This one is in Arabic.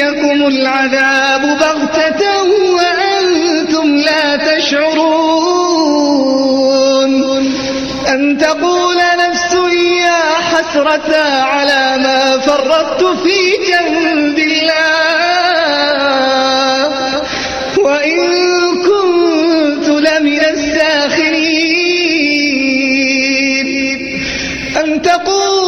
يأتيكم العذاب بغتة وأنتم لا تشعرون أن تقول نفس يا حسرة على ما فرطت في جنب الله وإن كنت لمن الساخرين أن تقول